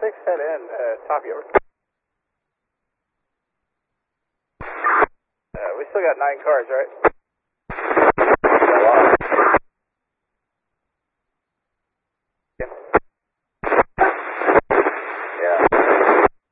6, head in, top over. We still got 9 cars, right?